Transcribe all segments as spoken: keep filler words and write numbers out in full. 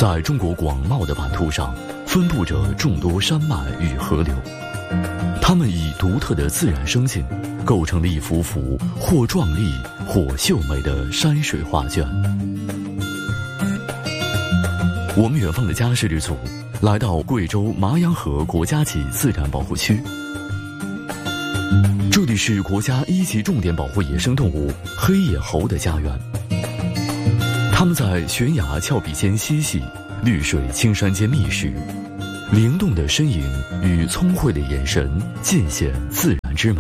在中国广袤的版图上，分布着众多山脉与河流，它们以独特的自然生境，构成了一幅幅或壮丽或秀美的山水画卷。我们远方的家事日组来到贵州麻阳河国家级自然保护区，这里是国家一级重点保护野生动物黑野猴的家园。它们在悬崖峭壁间嬉戏，绿水青山间觅食，灵动的身影与聪慧的眼神尽显自然之美。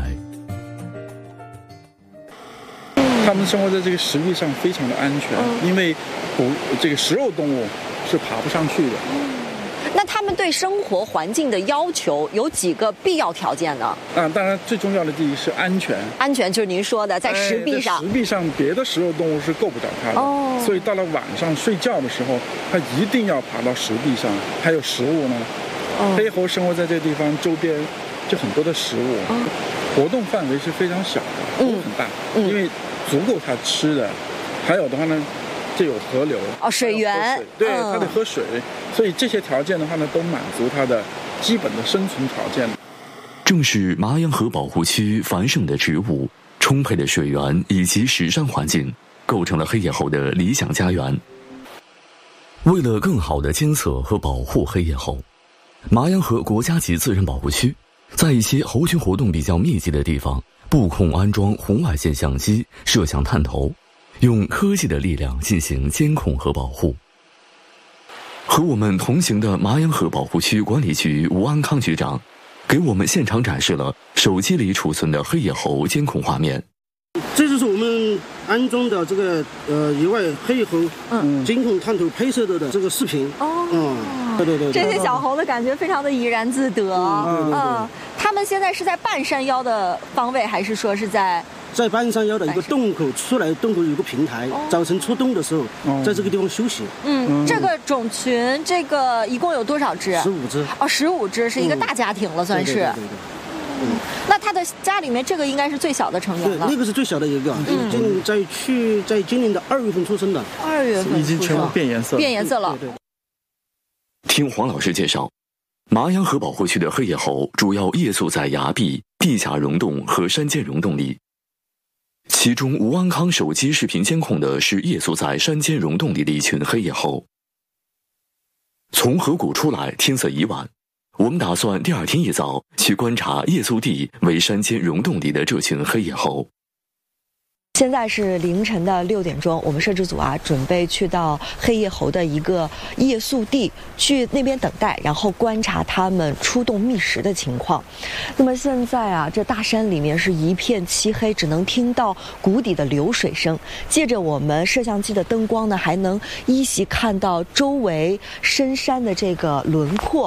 它们生活在这个石壁上非常的安全，嗯、因为捕这个食肉动物是爬不上去的。 那他们对生活环境的要求有几个必要条件呢？ 啊，当然最重要的第一是安全。 安全就是您说的，在石壁上。 哎、石壁上别的食肉动物是够不着它的，哦、所以到了晚上睡觉的时候，它一定要爬到石壁上。还有食物呢，哦、黑猴生活在这个地方，周边就很多的食物，哦、活动范围是非常小的，不很大，嗯、因为足够它吃的。还有的话呢，这有河流哦，水源， 水对，它得喝水，所以这些条件的话呢，都满足它的基本的生存条件。 正是麻阳河保护区繁盛的植物、充沛的水源以及石山环境，构成了黑野猴的理想家园。为了更好地监测和保护黑野猴，麻阳河国家级自然保护区在一些猴群活动比较密集的地方，布控安装红外线相机、摄像探头，用科技的力量进行监控和保护。和我们同行的麻阳河保护区管理局吴安康局长给我们现场展示了手机里储存的黑野猴监控画面。 这就是我们安装的这个呃野外黑野猴监控探头拍摄的这个视频。哦， 嗯，对对对，这些小猴的感觉非常的怡然自得。嗯，嗯，他们现在是在半山腰的方位，还是说是在？ 在半山腰的一个洞口出来，洞口有个平台，早晨出洞的时候，在这个地方休息。 嗯，这个种群，这个一共有多少只？ 十五只。 哦，十五只是一个大家庭了，算是。对对对。嗯，那他的家里面这个应该是最小的成员了。 对，那个是最小的一个，嗯，今在去在今年的二月份出生的。 二月份已经全部变颜色， 变颜色了。 对对。 听黄老师介绍，麻阳河保护区的黑野猴主要夜宿在崖壁、地下溶洞和山间溶洞里。其中吴安康手机视频监控的是夜宿在山间溶洞里的一群黑野猴。从河谷出来，天色已晚，我们打算第二天一早去观察夜宿地为山间溶洞里的这群黑野猴。 现在是凌晨的六点钟，我们摄制组啊准备去到黑野猴的一个夜宿地，去那边等待，然后观察它们出洞觅食的情况。那么现在啊，这大山里面是一片漆黑，只能听到谷底的流水声。借着我们摄像机的灯光呢，还能依稀看到周围深山的这个轮廓。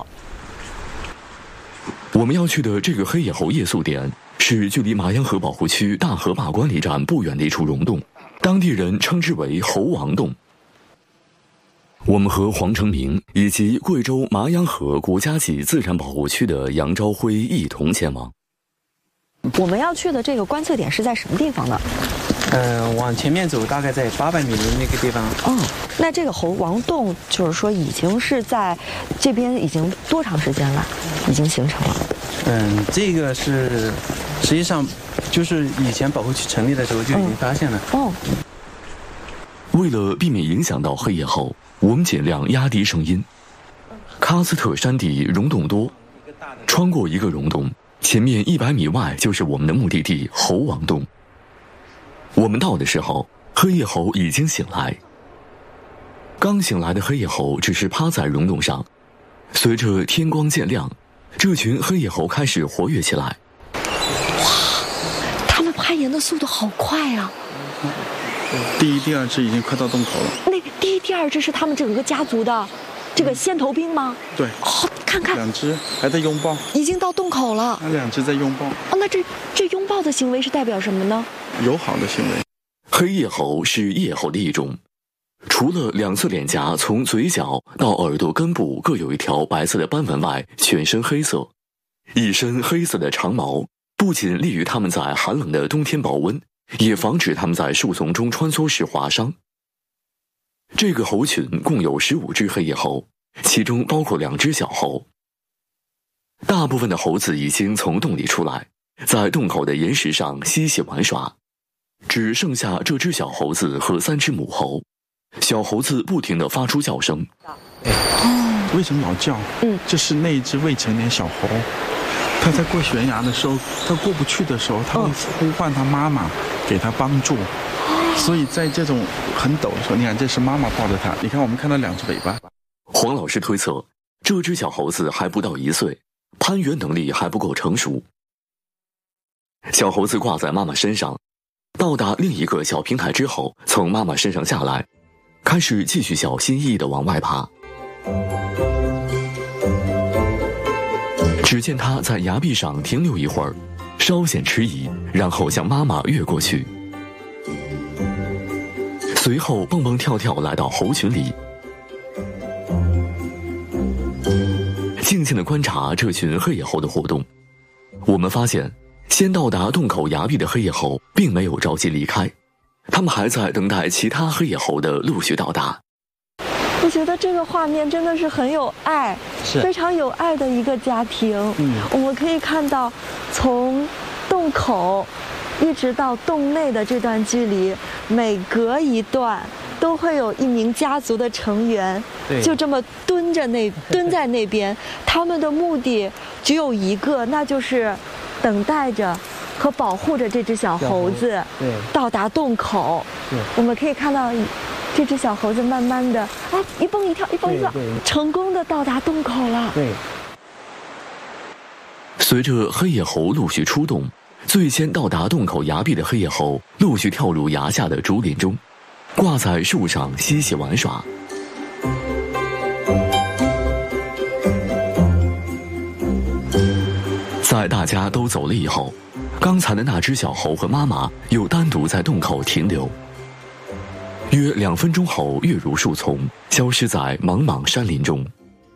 我们要去的这个黑野猴夜宿点是距离麻阳河保护区大河坝管理站不远的一处溶洞，当地人称之为猴王洞。我们和黄成明以及贵州麻阳河国家级自然保护区的杨朝辉一同前往。 我们要去的这个观测点是在什么地方呢？ 嗯、呃，往前面走，大概在八百米的那个地方。 哦，那这个猴王洞就是说已经是在这边已经多长时间了？已经形成了。 嗯，这个是实际上就是以前保护区成立的时候就已经发现了。 哦。 为了避免影响到黑野猴，我们尽量压低声音。喀斯特山地溶洞多，穿过一个溶洞，前面一百米外就是我们的目的地猴王洞。我们到的时候，黑野猴已经醒来。刚醒来的黑野猴只是趴在溶洞上，随着天光渐亮，这群黑野猴开始活跃起来。 哇，它们攀岩的速度好快啊！ 第一、第二只已经快到洞口了。 那第一、第二只是他们整个家族的这个先头兵吗？ 对。 哦，看看， 两只还在拥抱， 已经到洞口了。 那两只在拥抱。 哦，那这这拥抱的行为是代表什么呢？ 友好的行为。 黑叶猴是叶猴的一种，除了两侧脸颊从嘴角到耳朵根部各有一条白色的斑纹外，全身黑色，一身黑色的长毛，不仅利于它们在寒冷的冬天保温，也防止它们在树丛中穿梭时划伤。 这个猴群共有十五只黑叶猴，其中包括两只小猴。大部分的猴子已经从洞里出来，在洞口的岩石上嬉戏玩耍，只剩下这只小猴子和三只母猴。小猴子不停地发出叫声。 为什么老叫？嗯，这是那一只未成年小猴，它在过悬崖的时候，它过不去的时候，它会呼唤它妈妈给它帮助。所以在这种很陡的时候，你看这是妈妈抱着它，你看我们看到两只尾巴。 黄老师推测，这只小猴子还不到一岁，攀援能力还不够成熟。小猴子挂在妈妈身上，到达另一个小平台之后，从妈妈身上下来，开始继续小心翼翼地往外爬。只见它在崖壁上停留一会儿，稍显迟疑，然后向妈妈越过去，随后蹦蹦跳跳来到猴群里，静静地观察这群黑叶猴的活动。我们发现，先到达洞口崖壁的黑叶猴并没有着急离开，他们还在等待其他黑叶猴的陆续到达。 我觉得这个画面真的是很有爱，非常有爱的一个家庭。嗯，我们可以看到，从洞口一直到洞内的这段距离，每隔一段都会有一名家族的成员，就这么蹲着那蹲在那边，他们的目的只有一个，那就是等待着和保护着这只小猴子到达洞口。我们可以看到这只小猴子慢慢的，哎，一蹦一跳，一蹦一跳，成功的到达洞口了。对。 随着黑叶猴陆续出洞，最先到达洞口崖壁的黑叶猴陆续跳入崖下的竹林中，挂在树上嬉戏玩耍。在大家都走了以后，刚才的那只小猴和妈妈又单独在洞口停留。约两分钟后，跃入树丛，消失在茫茫山林中。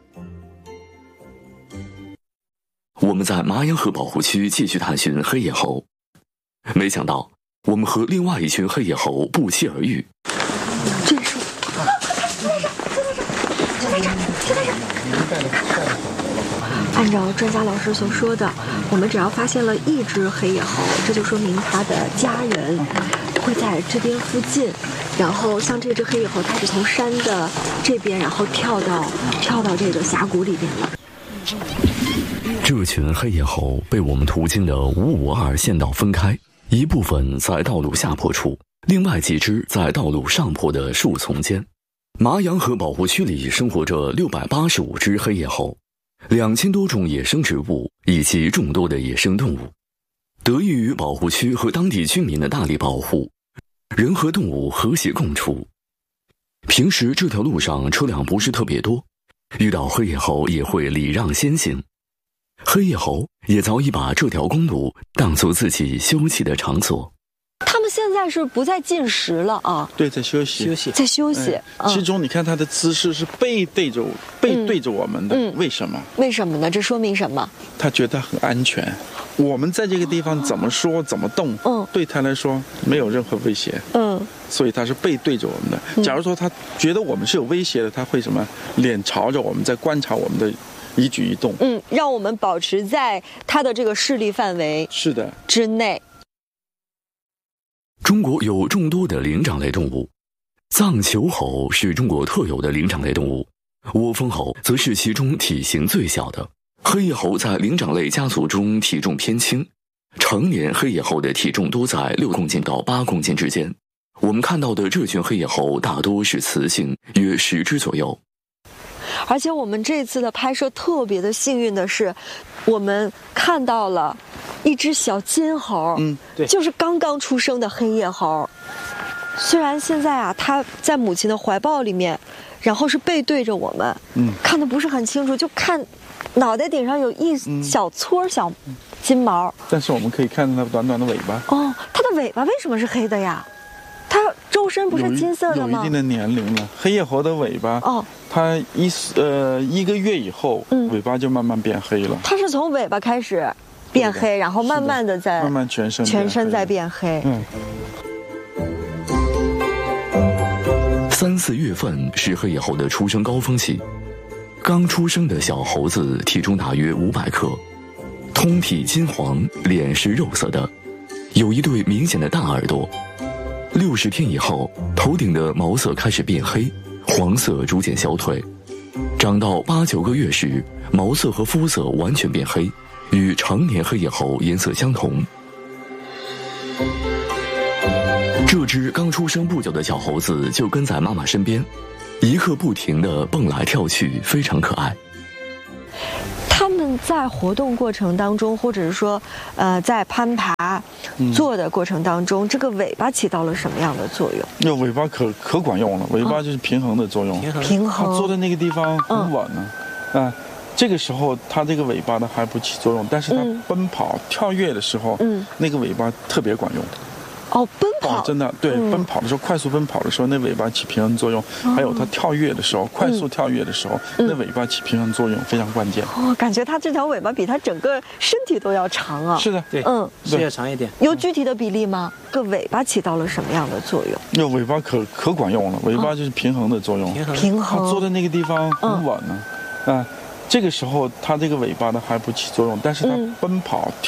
我们在麻阳河保护区继续探寻黑叶猴，没想到我们和另外一群黑叶猴不期而遇。 这树，啊，快点，就在这儿，就在这儿。按照专家老师所说的，我们只要发现了一只黑叶猴，这就说明它的家人会在这边附近。然后像这只黑叶猴，它是从山的这边，然后跳到跳到这个峡谷里边了。 这群黑叶猴被我们途经的五五二县道分开，一部分在道路下坡处，另外几只在道路上坡的树丛间。麻阳河保护区里生活着六百八十五只黑叶猴，两千多种野生植物以及众多的野生动物。得益于保护区和当地居民的大力保护，人和动物和谐共处。平时这条路上车辆不是特别多，遇到黑叶猴也会礼让先行。黑叶猴也早已把这条公路当作自己休憩的场所。 他们现在是不再进食了啊？ 对，在休息， 休息， 在休息。 哎嗯、其中你看它的姿势是背对着背对着我们的、嗯，为什么？ 为什么呢？这说明什么？ 他觉得很安全。我们在这个地方怎么说怎么动，嗯，对他来说没有任何威胁，嗯，所以他是背对着我们的。假如说他觉得我们是有威胁的，他会什么？脸朝着我们，在观察我们的一举一动， 嗯，让我们保持在他的这个势力范围是的之内。 中国有众多的灵长类动物，藏球猴是中国特有的灵长类动物，窝蜂猴则是其中体型最小的。黑叶猴在灵长类家族中体重偏轻，成年黑叶猴的体重多在六公斤到八公斤之间。我们看到的这群黑叶猴大多是雌性，约十只左右。 而且我们这次的拍摄特别的幸运的是，我们看到了一只小金猴，嗯，对，就是刚刚出生的黑叶猴。虽然现在啊，它在母亲的怀抱里面，然后是背对着我们，嗯，看得不是很清楚，就看脑袋顶上有一小撮小金毛、嗯。 但是我们可以看到它短短的尾巴。 哦，它的尾巴为什么是黑的呀？它周身不是金色的吗？ 有一定的年龄了。黑叶猴的尾巴，哦，它一呃一个月以后，嗯，尾巴就慢慢变黑了。 它是从尾巴开始变黑，然后慢慢的在慢慢全身全身在变黑。嗯。 三四月份是黑野猴的出生高峰期。刚出生的小猴子体重大约五百克，通体金黄，脸是肉色的，有一对明显的大耳朵。六十天以后，头顶的毛色开始变黑，黄色逐渐消退。长到八九个月时，毛色和肤色完全变黑，与成年黑野猴颜色相同。这只刚出生不久的小猴子就跟在妈妈身边，一刻不停地蹦来跳去，非常可爱。 他们在活动过程当中，或者是说，呃，在攀爬、做的过程当中，嗯、这个尾巴起到了什么样的作用？ 那尾巴可可管用了，尾巴就是平衡的作用。 平衡。 它坐在那个地方很稳呢、啊，嗯、啊，这个时候它这个尾巴呢还不起作用，但是它奔跑、嗯、跳跃的时候，嗯，那个尾巴特别管用。 哦，奔跑、 哦、真的对、嗯，奔跑的时候，快速奔跑的时候，那尾巴起平衡作用；哦、还有它跳跃的时候，快速跳跃的时候，嗯、那尾巴起平衡作用非常关键。 哦，感觉它这条尾巴比它整个身体都要长啊！ 是的， 对，嗯，是要长一点。 有具体的比例吗？这个尾巴起到了什么样的作用？ 那尾巴可可管用了，尾巴就是平衡的作用。 平衡。 平衡。 它坐在那个地方很稳呢、啊，啊、嗯。这个时候它这个尾巴呢还不起作用，但是它奔跑、嗯、